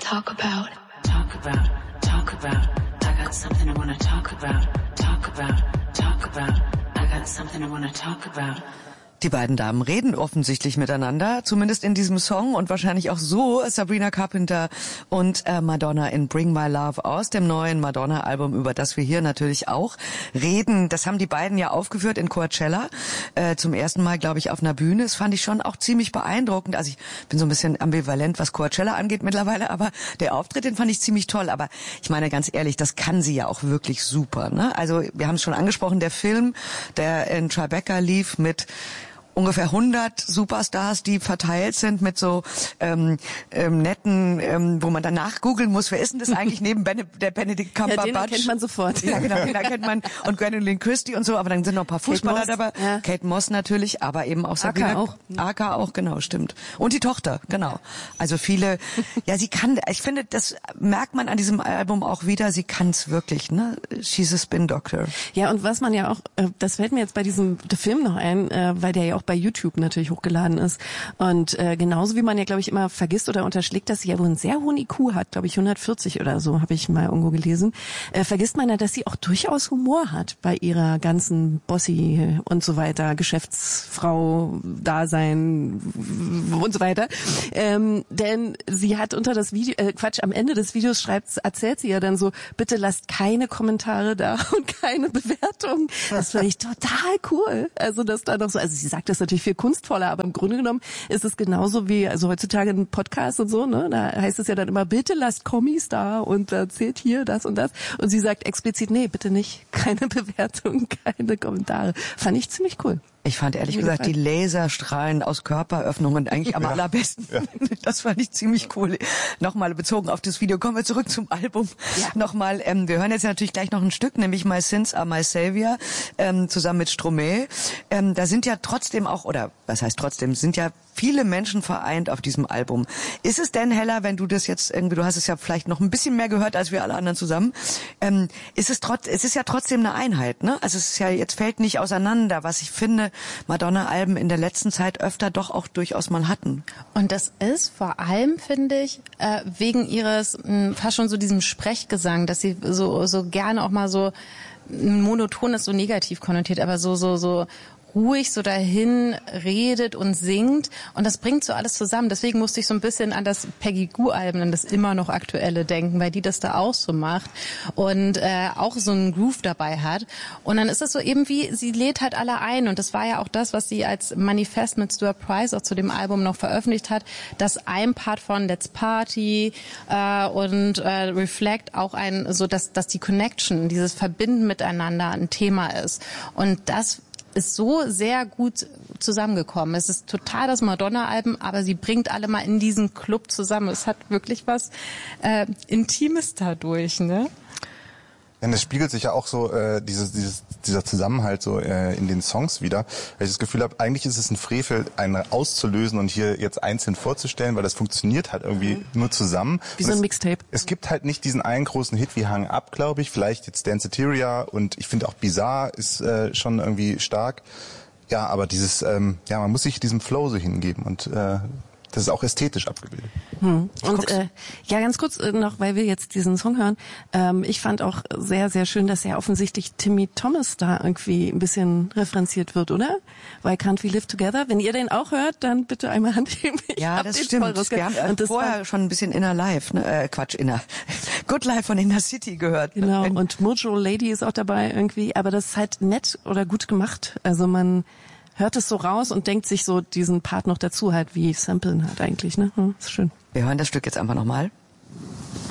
talk about. Talk about, talk about. I got something I wanna talk about. Talk about, talk about. I got something I wanna talk about. Die beiden Damen reden offensichtlich miteinander, zumindest in diesem Song und wahrscheinlich auch so Sabrina Carpenter und Madonna in Bring My Love aus dem neuen Madonna-Album, über das wir hier natürlich auch reden. Das haben die beiden ja aufgeführt in Coachella, zum ersten Mal, glaube ich, auf einer Bühne. Das fand ich schon auch ziemlich beeindruckend. Also ich bin so ein bisschen ambivalent, was Coachella angeht mittlerweile, aber der Auftritt, den fand ich ziemlich toll. Aber ich meine ganz ehrlich, das kann sie ja auch wirklich super, ne? Also wir haben es schon angesprochen, der Film, der in Tribeca lief mit ungefähr 100 Superstars, die verteilt sind mit so netten, wo man danach googeln muss, wer ist denn das eigentlich neben der Benedict Cumberbatch? Ja, den kennt man sofort. Ja, genau, den kennt man. Und Gwendolyn Christie und so, aber dann sind noch ein paar Fußballer dabei. Ja. Kate Moss natürlich, aber eben auch Sabrina. Aka auch. Aka auch, genau, stimmt. Und die Tochter, genau. Also viele, ja, sie kann, ich finde, das merkt man an diesem Album auch wieder, sie kann's wirklich, ne? She's a Spin Doctor. Ja, und was man ja auch, das fällt mir jetzt bei diesem Film noch ein, weil der ja auch bei YouTube natürlich hochgeladen ist. Und genauso wie man ja, glaube ich, immer vergisst oder unterschlägt, dass sie ja wohl einen sehr hohen IQ hat, glaube ich 140 oder so, habe ich mal irgendwo gelesen, vergisst man ja, dass sie auch durchaus Humor hat bei ihrer ganzen Bossy und so weiter, Geschäftsfrau, Dasein und so weiter. Denn sie hat unter das Video, am Ende des Videos erzählt sie ja dann so, bitte lasst keine Kommentare da und keine Bewertung. Das fand ich total cool. Also das da noch so, also sie sagt das natürlich viel kunstvoller, aber im Grunde genommen ist es genauso wie, also heutzutage ein Podcast und so, ne? Da heißt es ja dann immer, bitte lasst Kommis da und erzählt hier das und das. Und sie sagt explizit, nee, bitte nicht. Keine Bewertung, keine Kommentare. Fand ich ziemlich cool. Ich fand ehrlich gesagt die Laserstrahlen aus Körperöffnungen eigentlich am allerbesten. Ja. Das fand ich ziemlich cool. Nochmal bezogen auf das Video, kommen wir zurück zum Album. Ja. Nochmal, wir hören jetzt natürlich gleich noch ein Stück, nämlich My Sins Are My Savior, zusammen mit Stromae. Da sind ja trotzdem auch, oder was heißt trotzdem, sind ja viele Menschen vereint auf diesem Album. Ist es denn, Hella, wenn du das jetzt irgendwie, du hast es ja vielleicht noch ein bisschen mehr gehört als wir alle anderen zusammen, es ist ja trotzdem eine Einheit, ne? Also es ist ja, jetzt fällt nicht auseinander, was ich finde, Madonna-Alben in der letzten Zeit öfter doch auch durchaus mal hatten. Und das ist vor allem, finde ich, wegen ihres fast schon so diesem Sprechgesang, dass sie so gerne auch mal so monoton ist, so negativ konnotiert, aber so ruhig so dahin redet und singt und das bringt so alles zusammen. Deswegen musste ich so ein bisschen an das Peggy Gou-Album, an das immer noch aktuelle denken, weil die das da auch so macht und auch so einen Groove dabei hat. Und dann ist es so eben wie, sie lädt halt alle ein und das war ja auch das, was sie als Manifest mit Stuart Price auch zu dem Album noch veröffentlicht hat, dass ein Part von Let's Party und Reflect auch dass die Connection, dieses Verbinden miteinander ein Thema ist. Und das ist so sehr gut zusammengekommen. Es ist total das Madonna-Album, aber sie bringt alle mal in diesen Club zusammen. Es hat wirklich was Intimes dadurch, ne? Ja, das spiegelt sich ja auch so dieser Zusammenhalt so in den Songs wieder. Weil ich das Gefühl habe, eigentlich ist es ein Frevel, einen auszulösen und hier jetzt einzeln vorzustellen, weil das funktioniert halt irgendwie nur zusammen. Wie so ein Mixtape. Es gibt halt nicht diesen einen großen Hit wie Hang Up, glaube ich. Vielleicht jetzt Danceteria und ich finde auch Bizarre ist schon irgendwie stark. Ja, aber dieses, man muss sich diesem Flow so hingeben und das ist auch ästhetisch abgebildet. Und ganz kurz noch, weil wir jetzt diesen Song hören. Ich fand auch sehr, sehr schön, dass ja offensichtlich Timmy Thomas da irgendwie ein bisschen referenziert wird, oder? Why Can't We Live Together? Wenn ihr den auch hört, dann bitte einmal Hand heben. Ja, das stimmt. Wir haben vorher schon ein bisschen Inner Life, ne? Good Life von Inner City gehört. Genau, und Mojo Lady ist auch dabei irgendwie. Aber das ist halt nett oder gut gemacht. Also man hört es so raus und denkt sich so diesen Part noch dazu halt, wie Samplen halt eigentlich, ne? Ist schön. Wir hören das Stück jetzt einfach nochmal.